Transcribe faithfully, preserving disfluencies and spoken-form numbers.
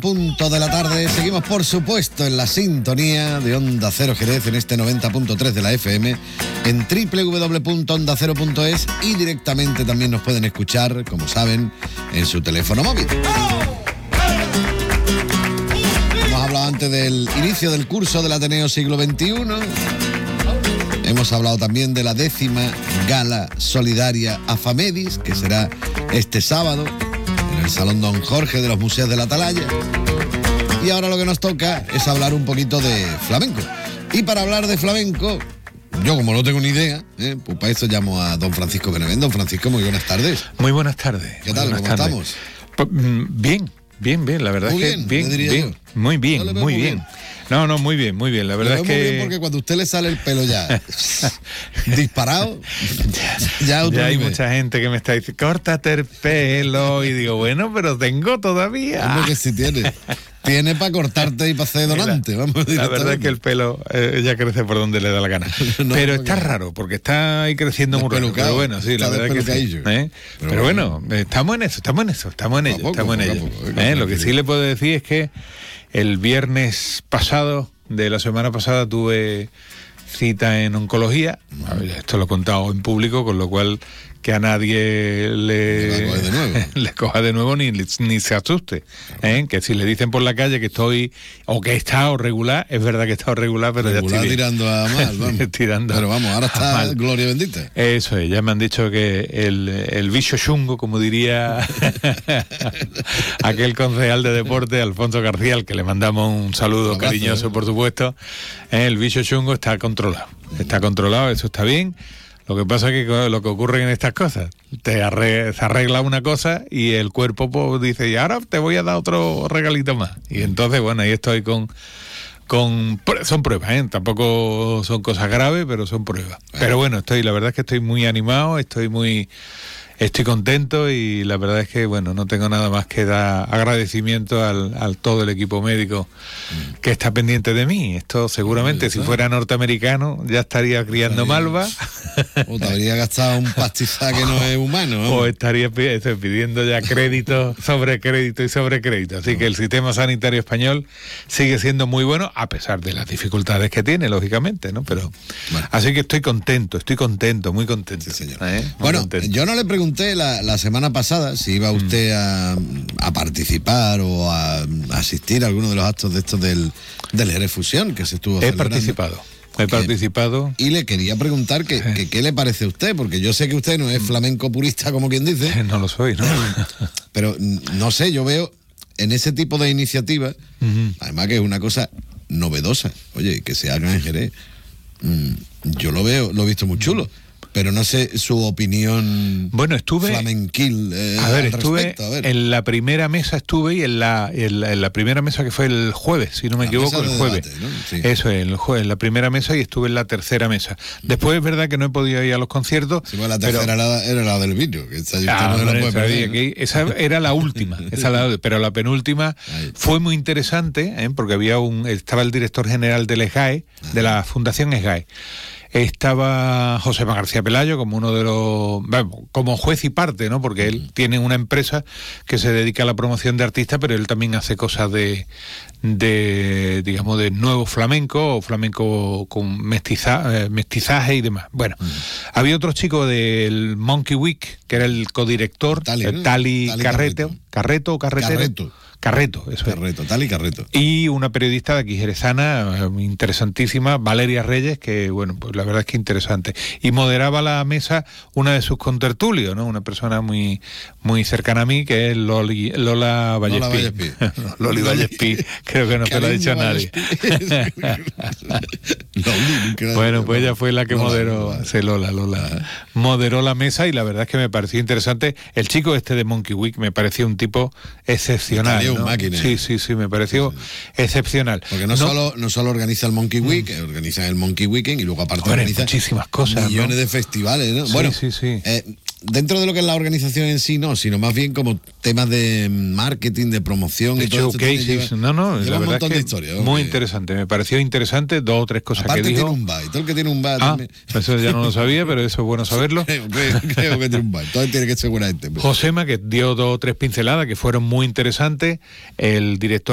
punto de la tarde. Seguimos, por supuesto, en la sintonía de Onda Cero Jerez en este noventa punto tres de la F M, en doble u doble u doble u punto onda cero punto es, y directamente también nos pueden escuchar, como saben, en su teléfono móvil. Hemos hablado antes del inicio del curso del Ateneo Siglo veintiuno. Hemos hablado también de la décima gala solidaria Afamedis, que será este sábado en el Salón Don Jorge de los Museos de la Atalaya. Y ahora lo que nos toca es hablar un poquito de flamenco. Y para hablar de flamenco, yo como no tengo ni idea, ¿eh? pues para eso llamo a don Francisco Benavent. Don Francisco, muy buenas tardes. Muy buenas tardes. ¿Qué tal? ¿Cómo tardes. estamos? Pues, bien, bien, bien, la verdad muy es que bien, bien, bien, yo. muy bien, no muy, muy bien. bien. No, no, muy bien, muy bien. La verdad Lo es veo que muy bien, porque cuando a usted le sale el pelo ya disparado, ya, otro ya hay nivel. mucha gente que me está diciendo, córtate el pelo, y digo, bueno, pero tengo todavía. Hombre, que sí tiene. Tiene para cortarte y para hacer donante. La, vamos, la verdad es que el pelo eh, ya crece por donde le da la gana. No, pero está porque... raro, porque está ahí creciendo muy rápido. Pero bueno, sí, la verdad es que sí. ¿eh? Pero, pero bueno, bueno, estamos en eso, estamos en eso, estamos en ello, poco, estamos en ello. Poco, ¿eh? Lo que sí le puedo decir es que el viernes pasado, de la semana pasada, tuve cita en oncología. Esto lo he contado en público, con lo cual que a nadie le, de nuevo. le coja de nuevo ni, ni se asuste, ¿eh? Que si le dicen por la calle que estoy o que he estado regular, es verdad que he estado regular, pero regular ya estoy tirando a mal, vamos. tirando pero vamos, ahora está mal. Gloria bendita. Eso es, ya me han dicho que el, el bicho chungo, como diría aquel concejal de deporte, Alfonso García, al que le mandamos un saludo un cariñoso, por supuesto, ¿eh? El bicho chungo está controlado, está controlado, eso está bien. Lo que pasa es que lo que ocurre en estas cosas, te arregla, se arregla una cosa y el cuerpo pues, dice, y ahora te voy a dar otro regalito más. Y entonces, bueno, ahí estoy con... con son pruebas, ¿eh? Tampoco son cosas graves, pero son pruebas. Pero bueno, estoy, la verdad es que estoy muy animado, estoy muy... Estoy contento y la verdad es que, bueno, no tengo nada más que dar agradecimiento al, al todo el equipo médico mm. que está pendiente de mí. Esto seguramente, si fuera norteamericano, ya estaría criando malva. O te habría gastado un pastizal que no es humano, ¿no? O estaría pidiendo ya crédito, sobre crédito y sobre crédito. Así que el sistema sanitario español sigue siendo muy bueno, a pesar de las dificultades que tiene, lógicamente, ¿no? Pero bueno. Así que estoy contento, estoy contento, muy contento. Sí, señor. ¿Eh? Muy bueno, contento. Yo no le pregunté La, la semana pasada si iba usted a, a participar o a, a asistir a alguno de los actos de estos del, del Jerez Fusión que se estuvo He celebrando. participado, he que, participado. Y le quería preguntar que, que qué le parece a usted, porque yo sé que usted no es flamenco purista como quien dice. No lo soy, ¿no? Pero no sé, yo veo en ese tipo de iniciativas, uh-huh. además que es una cosa novedosa, oye, que se haga en Jerez. Yo lo veo, lo he visto muy chulo. Pero no sé su opinión. Bueno, estuve flamenquil. Eh, a ver, al estuve respecto, a ver. En la primera mesa estuve y en la, en la en la primera mesa que fue el jueves, si no me la equivoco, el jueves. Debate, ¿no? Sí. Eso es, el jueves, en la primera mesa y estuve en la tercera mesa. Después es verdad que no he podido ir a los conciertos. Sí, bueno, la tercera pero... era, era la del vídeo, que esa, ah, no hombre, la esa, perder, que, esa era la última, esa la, pero la penúltima Ahí. Fue muy interesante, ¿eh? Porque había un estaba el director general del ESGAE, ah. de la Fundación ESGAE. Estaba Josema García Pelayo como uno de los, bueno, como juez y parte, ¿no? Porque él tiene una empresa que se dedica a la promoción de artistas, pero él también hace cosas de, de digamos, de nuevo flamenco o flamenco con mestiza, eh, mestizaje y demás. Bueno, uh-huh. había otro chico del Monkey Week, que era el codirector, Tali, ¿no? Tali, Tali Carreto, Carreto o Carretero. Carreto. Carreto, eso Carreto, es. Tali Carreto. Y una periodista de aquí jerezana, interesantísima, Valeria Reyes, que bueno, pues la verdad es que interesante. Y moderaba la mesa una de sus contertulios, ¿no? Una persona muy muy cercana a mí, que es Loli, Lola Vallespí. Loli Vallespí, creo que no te lo ha dicho nadie. Bueno, pues ella fue la que Lola, moderó, Lola. Sí, Lola, Lola, moderó la mesa y la verdad es que me pareció interesante. El chico este de Monkey Week me parecía un tipo excepcional. ¿no? Máquina. Sí, sí, sí, me pareció sí, sí. excepcional. Porque no, no solo no solo organiza el Monkey Week, mm. organiza el Monkey Weekend y luego aparte Hombre, organiza muchísimas cosas, millones ¿no? de festivales, ¿no? Sí, bueno, sí, sí. Eh, dentro de lo que es la organización en sí, no, sino más bien como temas de marketing, de promoción de y todo showcases, lleva, no, no, lleva la un verdad montón es que de historias. Muy okay. interesante, me pareció interesante, dos o tres cosas aparte que dijo. Tiene un bar, y todo el que tiene un bar ah, también. Eso ya no lo sabía, pero eso es bueno saberlo. creo, creo, creo que tiene un bar, entonces tiene que ser seguramente. Josema, que dio dos o tres pinceladas que fueron muy interesantes, el director